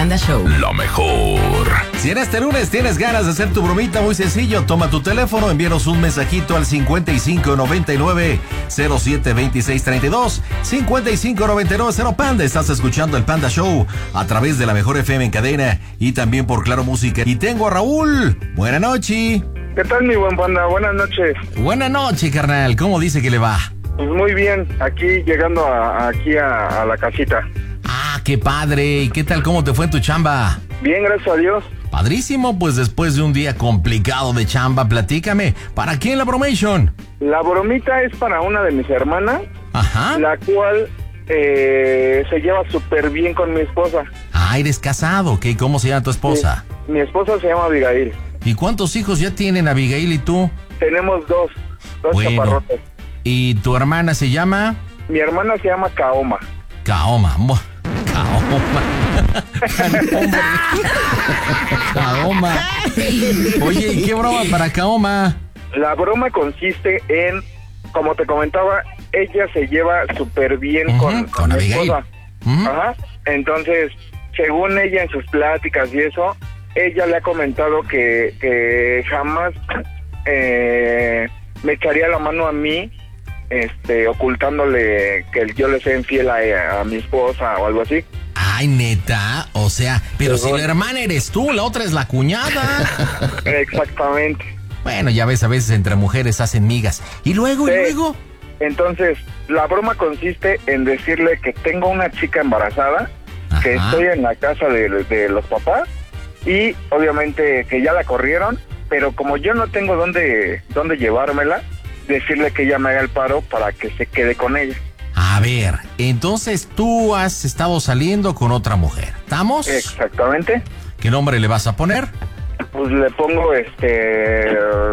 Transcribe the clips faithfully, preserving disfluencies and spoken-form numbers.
Panda Show. Lo mejor. Si en este lunes tienes ganas de hacer tu bromita, muy sencillo, toma tu teléfono, envíanos un mensajito al cincuenta y cinco noventa y nueve cero siete veintiséis treinta y dos, cincuenta y cinco noventa y nueve cero Panda. Estás escuchando el Panda Show a través de la Mejor F M en cadena y también por Claro Música. Y tengo a Raúl. Buenas noches. ¿Qué tal, mi buen Panda? Buenas noches. Buenas noches, carnal. ¿Cómo dice que le va? Pues muy bien, aquí llegando a, aquí a, a la casita. Ah, qué padre. ¿Y qué tal? ¿Cómo te fue en tu chamba? Bien, gracias a Dios. Padrísimo, pues después de un día complicado de chamba, platícame, ¿para quién la bromation? La bromita es para una de mis hermanas, Ajá. la cual eh, se lleva súper bien con mi esposa. Ah, eres casado, ¿qué? ¿Cómo se llama tu esposa? Sí, mi esposa se llama Abigail. ¿Y cuántos hijos ya tienen Abigail y tú? Tenemos dos, dos bueno. chaparrotes. ¿Y tu hermana se llama? Mi hermana se llama Kaoma. Kaoma. Kaoma. Kaoma. Oye, ¿y qué broma para Kaoma? La broma consiste en, como te comentaba, ella se lleva súper bien uh-huh, con, con mi Abigail. esposa. Uh-huh. Ajá. Entonces, según ella en sus pláticas y eso, ella le ha comentado que, que jamás eh, me echaría la mano a mí, este, ocultándole que yo le sea infiel a, a mi esposa o algo así. Ay, neta, o sea, pero si la hermana eres tú, la otra es la cuñada. Exactamente. Bueno, ya ves, a veces entre mujeres hacen migas. ¿Y luego, sí. y luego? Entonces, la broma consiste en decirle que tengo una chica embarazada, ajá, que estoy en la casa de, de los papás, y obviamente que ya la corrieron, pero como yo no tengo dónde, dónde llevármela, decirle que ella me haga el paro para que se quede con ella. A ver, entonces tú has estado saliendo con otra mujer, ¿estamos? Exactamente. ¿Qué nombre le vas a poner? Pues le pongo, este...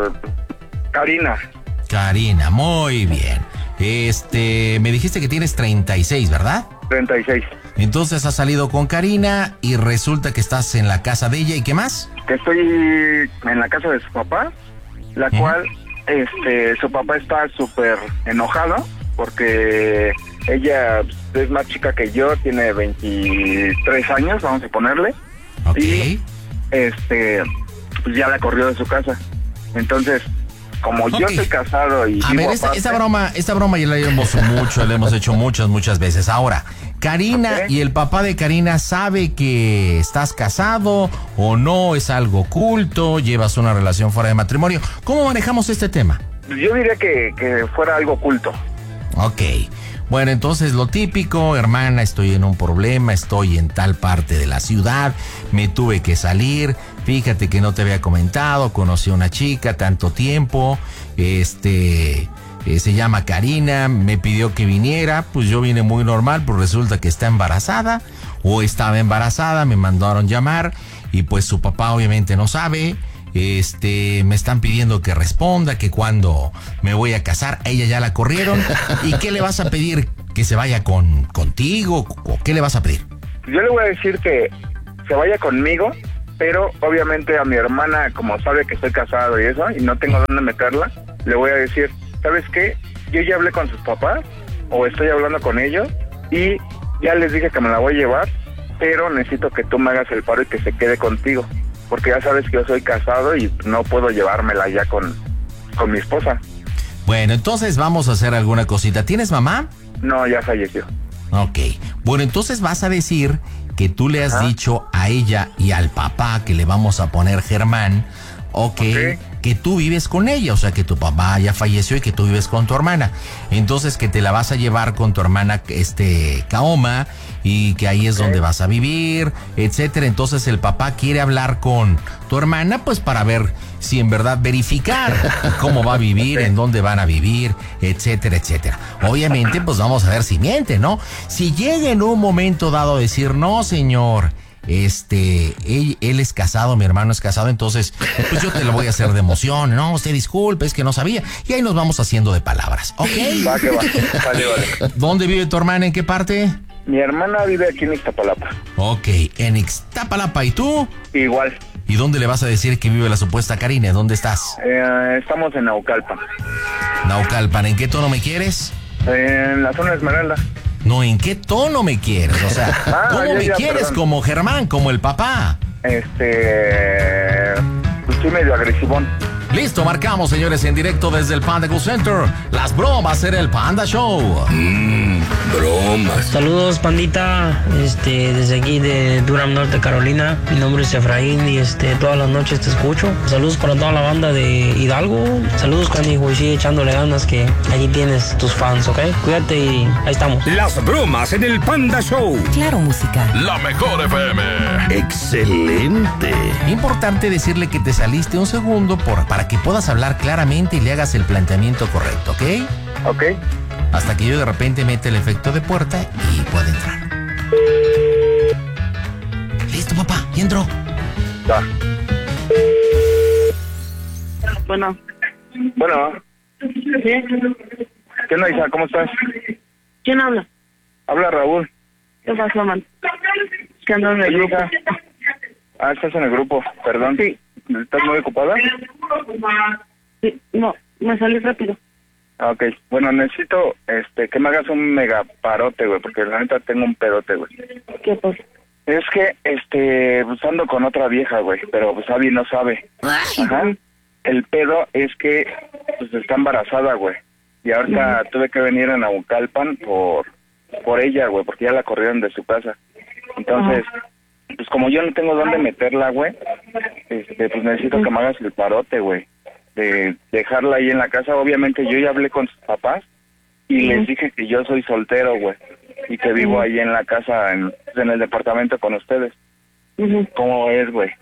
Karina. Karina, muy bien. Este, me dijiste que tienes treinta y seis, ¿verdad? treinta y seis. Entonces has salido con Karina y resulta que estás en la casa de ella, ¿y qué más? Que estoy en la casa de su papá, la ¿eh? cual, este, su papá está súper enojado porque ella es más chica que yo, tiene veintitrés años, vamos a ponerle. Ok. Y, este, pues ya la corrió de su casa. Entonces, como okay. yo estoy casado y... A ver, esta, aparte, esta broma, esta broma ya la hemos mucho, la hemos hecho muchas, muchas veces. Ahora, Karina okay. y el papá de Karina sabe que estás casado o no, es algo oculto, llevas una relación fuera de matrimonio. ¿Cómo manejamos este tema? Yo diría que, que fuera algo oculto. Ok. Bueno, entonces lo típico, hermana, estoy en un problema, estoy en tal parte de la ciudad, me tuve que salir, fíjate que no te había comentado, conocí a una chica tanto tiempo, este, eh, se llama Karina, me pidió que viniera, pues yo vine muy normal, pues resulta que está embarazada, o estaba embarazada, me mandaron llamar, y pues su papá obviamente no sabe. Este, me están pidiendo que responda, que cuando me voy a casar, ella ya la corrieron. ¿Y qué le vas a pedir? ¿Que se vaya con contigo? ¿O qué le vas a pedir? Yo le voy a decir que se vaya conmigo, pero obviamente a mi hermana, como sabe que estoy casado y eso, y no tengo dónde meterla, le voy a decir, ¿sabes qué? Yo ya hablé con sus papás, o estoy hablando con ellos, y ya les dije que me la voy a llevar, pero necesito que tú me hagas el paro y que se quede contigo. Porque ya sabes que yo soy casado y no puedo llevármela ya con, con mi esposa. Bueno, entonces vamos a hacer alguna cosita. ¿Tienes mamá? No, ya falleció. Ok. Bueno, entonces vas a decir que tú le has Ajá. dicho a ella y al papá que le vamos a poner Germán, okay, ok, que tú vives con ella, o sea, que tu papá ya falleció y que tú vives con tu hermana. Entonces que te la vas a llevar con tu hermana, este, Kaoma, y que ahí es okay. donde vas a vivir, etcétera. Entonces el papá quiere hablar con tu hermana, pues para ver si en verdad verificar cómo va a vivir, okay. en dónde van a vivir, etcétera, etcétera. Obviamente, pues vamos a ver si miente, ¿no? Si llega en un momento dado a decir, no, señor, este, él, él es casado, mi hermano es casado, entonces, pues yo te lo voy a hacer de emoción, no, usted disculpe, es que no sabía, y ahí nos vamos haciendo de palabras, ¿ok? Va, que va, vale, vale. ¿Dónde vive tu hermana? ¿En qué parte? Mi hermana vive aquí en Ixtapalapa. Ok, en Ixtapalapa, ¿y tú? Igual. ¿Y dónde le vas a decir que vive la supuesta Karina? ¿Dónde estás? Eh, estamos en Naucalpan. Naucalpan, ¿en qué tono me quieres? En la zona Esmeralda. No, ¿en qué tono me quieres? O sea, Ah, ¿cómo ya, me ya, quieres? perdón. Como Germán, como el papá. Este... Pues sí, medio agresivón. Listo, marcamos, señores, en directo desde el Panda Cool Center. Las bromas en el Panda Show. Mmm, bromas. Saludos, pandita, este, desde aquí de Durham, Norte Carolina. Mi nombre es Efraín y este, todas las noches te escucho. Saludos para toda la banda de Hidalgo. Saludos, canijo, y sigue echándole ganas que allí tienes tus fans, ¿ok? Cuídate y ahí estamos. Las bromas en el Panda Show. Claro, música. La mejor F M. Excelente. Importante decirle que te saliste un segundo por, para que puedas hablar claramente y le hagas el planteamiento correcto, ¿ok? Ok. Hasta que yo de repente mete el efecto de puerta y pueda entrar. Listo, papá, y entró. Va. Bueno, Bueno, ¿sí? ¿qué onda, Isa? ¿Cómo estás? ¿Quién habla? Habla Raúl. ¿Qué pasó, man? ¿Qué andas en el Oye, grupo? hija. Ah, estás en el grupo, perdón. Sí. ¿Estás muy ocupada? Sí, no, me salí rápido. Ah, ok. Bueno, necesito este que me hagas un mega parote, güey, porque la neta tengo un pedote, güey. ¿Qué pasó? Es que, este, pues ando con otra vieja, güey, pero pues Abby no sabe. Ajá. El pedo es que, pues está embarazada, güey. Y ahorita tuve que venir a Naucalpan por, por ella, güey, porque ya la corrieron de su casa. Entonces, pues como yo no tengo dónde meterla, güey, este, pues necesito que me hagas el parote, güey, de dejarla ahí en la casa. Obviamente yo ya hablé con sus papás y les dije que yo soy soltero, güey, y que vivo ahí en la casa, en, en el departamento con ustedes. Ujú. ¿Cómo es, güey?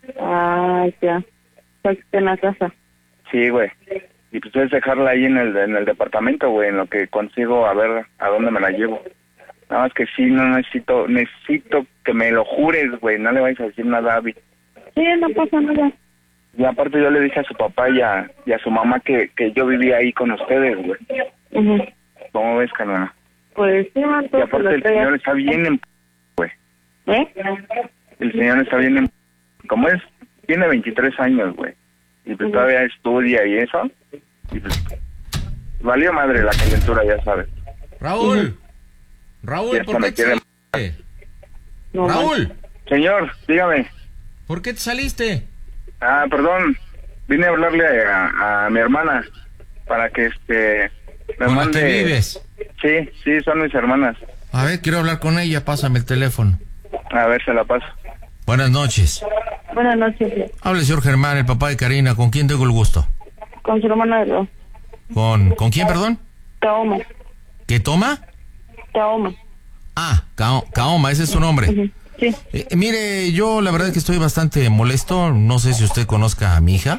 Ah, ya. Estás en la casa. Sí, güey. Y pues es dejarla ahí en el en el departamento, güey, en lo que consigo a ver a dónde me la llevo. Nada más que sí, no necesito, necesito que me lo jures, güey, no le vais a decir nada a Abby. Sí, no pasa nada. Y aparte yo le dije a su papá y a, y a su mamá que, que yo vivía ahí con ustedes, güey. Ujú. ¿Cómo ves, carnal? Pues sí, man, Y todo se aparte lo el traía. señor está bien en... güey. ¿Eh? El señor está bien en... Como es, tiene veintitrés años, güey. Y pues todavía estudia y eso. Y pues valió madre la calentura, ya sabes. Raúl. Raúl, Ya ¿por hasta qué te me quieren- saliste? No, man. Raúl, Señor, dígame. ¿por qué te saliste? Ah, perdón. Vine a hablarle a, a mi hermana para que este... Me ¿Con la mande... que vives? Sí, sí, son mis hermanas. A ver, quiero hablar con ella, pásame el teléfono. A ver, se la paso. Buenas noches. Buenas noches, sí. Habla el señor Germán, el papá de Karina. ¿Con quién tengo el gusto? Con su hermana de dos. ¿Con, ¿con quién, perdón? Kaoma. ¿Qué toma? Kaoma. Ah, Kao- Kaoma, ese es su nombre. Ujú. Sí. Eh, mire, yo la verdad es que estoy bastante molesto. No sé si usted conozca a mi hija.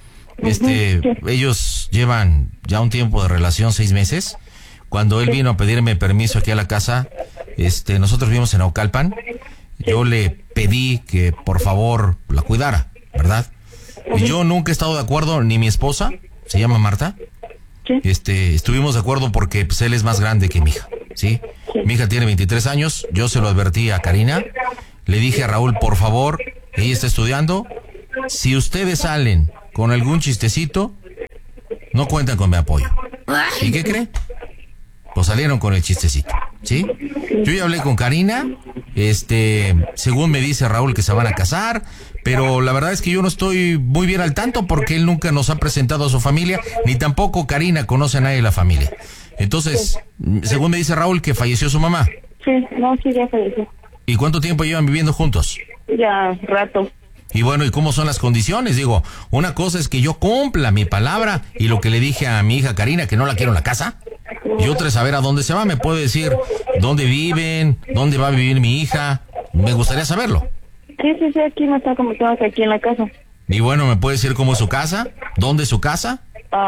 Este, Ujú, sí. ellos llevan ya un tiempo de relación, seis meses. Cuando él vino a pedirme permiso aquí a la casa, este, nosotros vivimos en Naucalpan. Yo le pedí que por favor la cuidara, ¿verdad? Y yo nunca he estado de acuerdo, ni mi esposa, se llama Marta. Sí. Este, estuvimos de acuerdo porque pues, él es más grande que mi hija, ¿sí? Sí. Mi hija tiene veintitrés años, yo se lo advertí a Karina, le dije a Raúl, por favor, ella está estudiando, si ustedes salen con algún chistecito, no cuentan con mi apoyo. ¿Y qué cree? Pues salieron con el chistecito, ¿sí? Yo ya hablé con Karina, este, según me dice Raúl que se van a casar, pero la verdad es que yo no estoy muy bien al tanto porque él nunca nos ha presentado a su familia, ni tampoco Karina conoce a nadie de la familia. Entonces, según me dice Raúl que falleció su mamá. Sí, no, sí, ya falleció. ¿Y cuánto tiempo llevan viviendo juntos? Ya, rato. Y bueno, ¿y cómo son las condiciones? Digo, una cosa es que yo cumpla mi palabra y lo que le dije a mi hija Karina, que no la quiero en la casa. Y otra es saber a dónde se va. Me puede decir dónde viven, dónde va a vivir mi hija. Me gustaría saberlo. Sí, sí, sí, aquí me está comentando que aquí en la casa. Y bueno, ¿me puede decir cómo es su casa? ¿Dónde es su casa?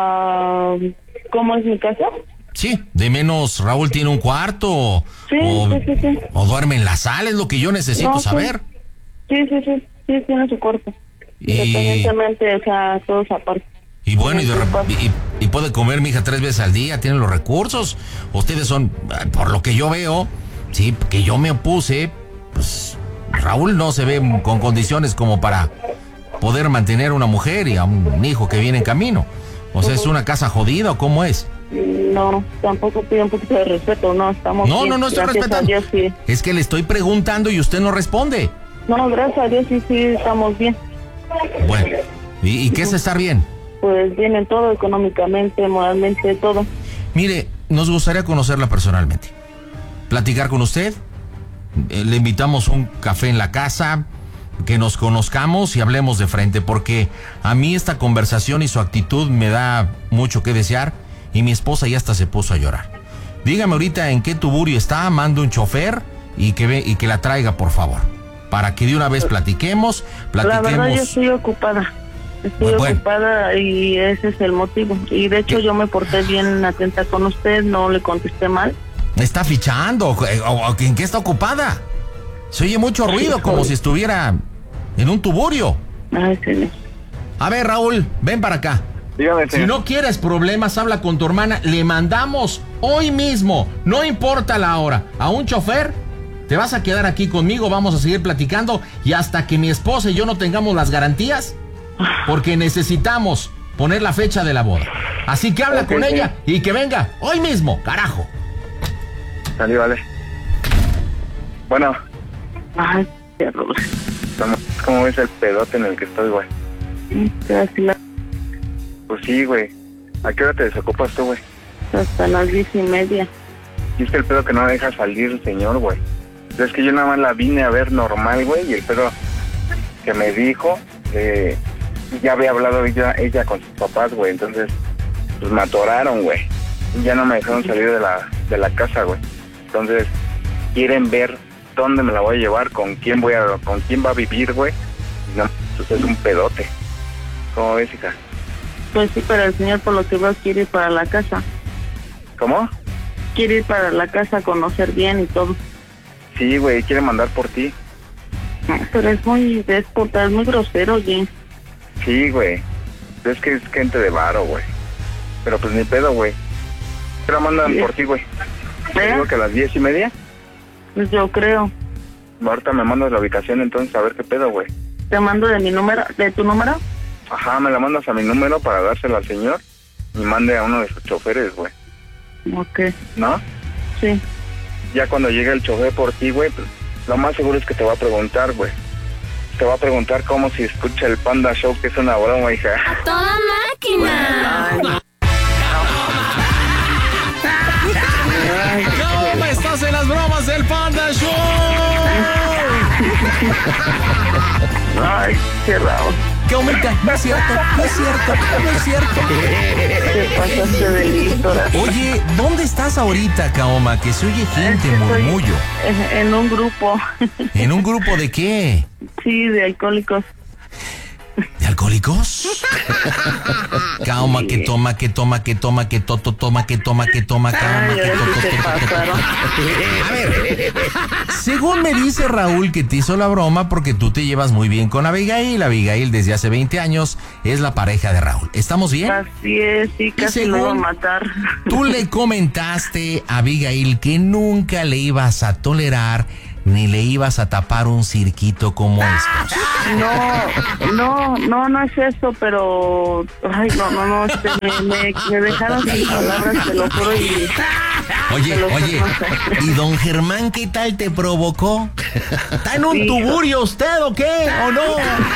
Ah, ¿cómo es mi casa? Sí, de menos Raúl tiene un cuarto. Sí, o, sí, sí, sí. o duerme en la sala, es lo que yo necesito No, sí. saber. Sí, sí, sí, sí, tiene su cuarto. Y- Independientemente, o sea, todos aparte. Y bueno, y, de Tiene su rep- cuarto. y, y puede comer mi hija tres veces al día, tienen los recursos. Ustedes son, eh, por lo que yo veo, sí, que yo me opuse, pues Raúl no se ve con condiciones como para poder mantener una mujer y a un hijo que viene en camino. O sea, ¿es una casa jodida o cómo es? No, tampoco pido un poquito de respeto, no, estamos No, bien. no, no estoy Gracias respetando. a Dios, sí. Es que le estoy preguntando y usted no responde. No, gracias a Dios, sí, sí, estamos bien. Bueno, ¿y, y qué es estar bien? Pues bien en todo, económicamente, moralmente, todo. Mire, nos gustaría conocerla personalmente. Platicar con usted. Eh, le invitamos un café en la casa, que nos conozcamos y hablemos de frente, porque a mí esta conversación y su actitud me da mucho que desear y mi esposa ya hasta se puso a llorar. Dígame ahorita en qué tuburio está, mando un chofer y que ve, y que la traiga, por favor, para que de una vez platiquemos, platiquemos. La verdad, yo estoy ocupada. Estoy Bueno. ocupada y ese es el motivo. Y de hecho, yo me porté bien atenta con usted, no le contesté mal. ¿Está fichando? ¿O, o- ¿En qué está ocupada? Se oye mucho ruido, como si estuviera en un tuburio. Ay, señor. A ver, Raúl, ven para acá. Dígame, Si señor. no quieres problemas, habla con tu hermana. Le mandamos hoy mismo, no importa la hora, a un chofer. Te vas a quedar aquí conmigo, vamos a seguir platicando y hasta que mi esposa y yo no tengamos las garantías, porque necesitamos poner la fecha de la boda. Así que habla Ok, con sí. ella y que venga hoy mismo, carajo. Salí, vale. Bueno, Ay, qué horror. ¿cómo, cómo ves el pedote en el que estoy, güey? Gracias. Pues sí, güey. ¿A qué hora te desocupas tú, güey? Hasta las diez y media. Y es que el pedo que no deja salir el señor, güey. Es que yo nada más la vine a ver normal, güey, y el pedo que me dijo, eh, ya había hablado ella, ella con sus papás, güey, entonces, pues me atoraron, güey. Y ya no me dejaron salir de la, de la casa, güey. Entonces, quieren ver dónde me la voy a llevar, con quién voy a, con quién va a vivir, güey. Y no, pues es un pedote. ¿Cómo ves, hija? Pues sí, pero el señor, por lo que veo, quiere ir para la casa. ¿Cómo? Quiere ir para la casa a conocer bien y todo. Sí, güey, quiere mandar por ti. Pero es muy déspota, es muy grosero, Jim. Sí, güey. Es que es gente de varo, güey. Pero pues ni pedo, güey. Pero mandan Sí. por ti, güey. Te ¿Eh? digo que a las diez y media. Pues yo creo. Ahorita me mandas la ubicación, entonces a ver qué pedo, güey. Te mando de mi número, de tu número. Ajá, me la mandas a mi número para dársela al señor y mande a uno de sus choferes, güey. Ok, ¿No? sí. Ya cuando llegue el chofer por ti, güey, pues lo más seguro es que te va a preguntar, güey. Te va a preguntar cómo si escucha el Panda Show, que es una broma, hija. ¡Toda máquina! ¿Cómo estás en las bromas del Panda Show? Ay, qué raro. ¿Qué aumenta? No es cierto, no es cierto, no es cierto. Te pasaste de listo. ahora. Oye, ¿dónde estás ahorita, Kaoma? Que se oye gente, Estoy murmullo. En, en un grupo. ¿En un grupo de qué? Sí, de alcohólicos. ¿De alcohólicos? Kaoma, que toma, que toma, que toma, que toto, toma, que toma, que toma, Kaoma, Ay, que ahora toto, sí se toto, toto. pasaron. A ver, según me dice Raúl que te hizo la broma porque tú te llevas muy bien con Abigail. Abigail desde hace veinte años es la pareja de Raúl. ¿Estamos bien? Así es, sí, casi lo iba a según- matar. Tú le comentaste a Abigail que nunca le ibas a tolerar ni le ibas a tapar un cirquito como estos. No, no, no, no es eso, pero... Ay, no, no, no, este, me, me, me dejaron sin palabras, te lo juro, y... Oye, Pero oye, no sé. ¿y don Germán qué tal te provocó? ¿Está en un Sí. tuburio usted o qué? ¿O no?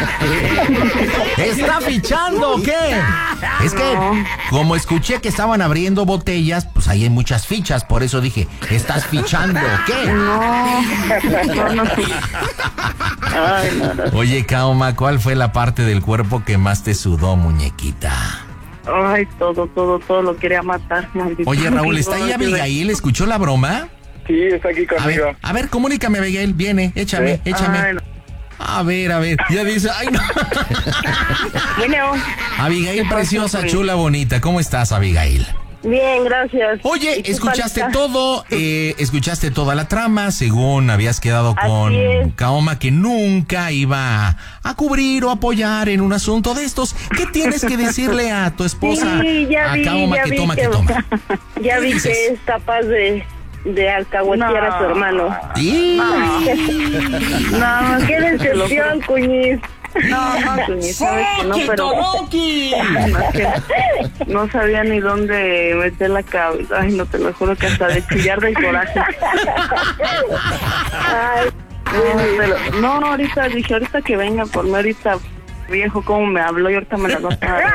¿Está fichando o qué? Es que, No. como escuché que estaban abriendo botellas, pues ahí hay muchas fichas, por eso dije, ¿estás fichando o qué? No, no, no. Ay, no, no. Oye, Kaoma, ¿cuál fue la parte del cuerpo que más te sudó, muñequita? Ay, todo, todo, todo lo quería matar, maldito. Oye, Raúl, ¿está ahí Abigail? ¿Escuchó la broma? Sí, está aquí A conmigo. ver, a ver, comunícame, Abigail. Viene, échame, Sí. échame. Ay, no. A ver, a ver. Ya dice, ay, no. Bueno, Abigail, ¿Qué pasó, preciosa, Fred? chula, bonita. ¿Cómo estás, Abigail? bien, gracias. Oye, ¿Y qué escuchaste falta? todo, eh, escuchaste toda la trama, según habías quedado Así con es. Kaoma, que nunca iba a cubrir o apoyar en un asunto de estos. ¿Qué tienes que decirle a tu esposa, Sí, ya a vi, Kaoma, ya que vi toma, que, que toma? ya ¿Qué vi dices? que es capaz de, de alcahuetear a su hermano. Sí. No, qué decepción, cuñiz. No, no, tú ni sabes que no, pero no, es que no sabía ni dónde meter la cabeza. Ay, no, te lo juro que hasta de chillar del coraje. Ay, no, pero, no, ahorita dije, ahorita que venga por mí, ahorita viejo cómo me habló y ahorita me la va a dar.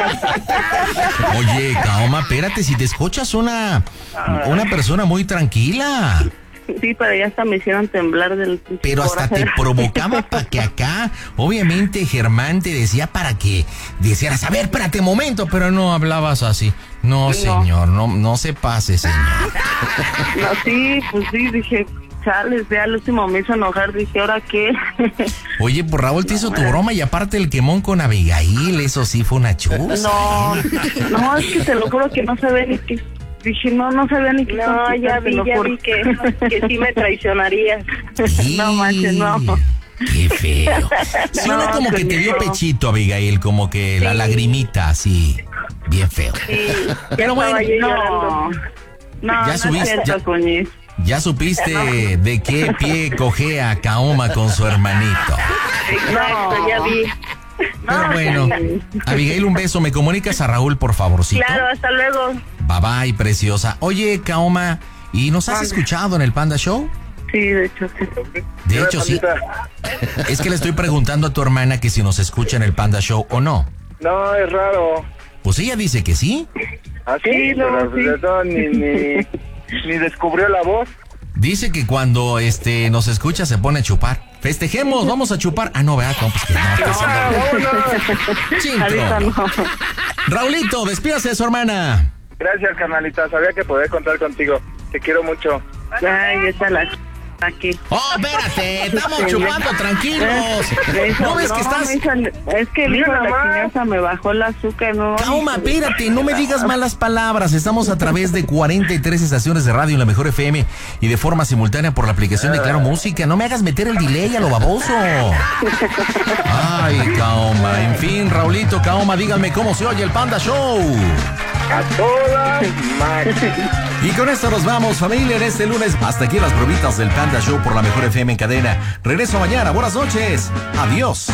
Oye, Kaoma, espérate, si te escuchas una, una persona muy tranquila. Sí, pero ya hasta me hicieron temblar del... Pero hasta te provocaba para que acá, obviamente Germán te decía para que dijeras, a ver, espérate un momento, pero no hablabas así. No, no. señor, no, no se pase, señor. No, sí, pues sí, dije, chales, ya al último me hizo enojar, dije, ¿ahora qué? Oye, pues Raúl te hizo tu broma y aparte el quemón con Abigail, eso sí fue una chuza. No, no, es que te lo juro que no se ve ni que... Dije, no, no sabía ni qué. No, ya vi, ya vi que, que sí me traicionarías. No manches, no. Qué feo. Sí, no, uno como que te dio no. pechito, Abigail, como que sí. La lagrimita, así, bien feo. Sí, pero bueno, no, no, ya subiste, no cierto, ya, ya supiste no. de qué pie cojea Kaoma con su hermanito. Exacto, no. ya vi. Pero no, bueno, Abigail, un beso. ¿Me comunicas a Raúl, por favorcito? Claro, hasta luego. Bye bye, preciosa. Oye, Kaoma, ¿y nos has escuchado en el Panda Show? Sí, de hecho sí. De hecho sí. Es que le estoy preguntando a tu hermana que si nos escucha en el Panda Show o no. No, es raro. Pues ella dice que sí. ¿Ah, sí? sí no, pero sí. Eso ni, ni, ni descubrió la voz. Dice que cuando este nos escucha se pone a chupar. Festejemos, vamos a chupar. Ah, no, ¿verdad? No, pues que no. no, no, no. no. Raulito, despídase de su hermana. Gracias, carnalita. Sabía que podía contar contigo. Te quiero mucho. Ay, está la... aquí. Oh, espérate, estamos chupando, tranquilos. ¿No ves que estás...? Es que el hijo de la chinesa me bajó el azúcar, ¿no? Kaoma, espérate, no me digas malas palabras. Estamos a través de cuarenta y tres estaciones de radio en la Mejor F M y de forma simultánea por la aplicación de Claro Música. No me hagas meter el delay a lo baboso. Ay, Kaoma. En fin, Raulito, Kaoma, díganme cómo se oye el Panda Show. A todas máquinas. Y con esto nos vamos, familia, en este lunes. Hasta aquí las probitas del Panda Show por la Mejor F M en cadena. Regreso mañana. Buenas noches. Adiós.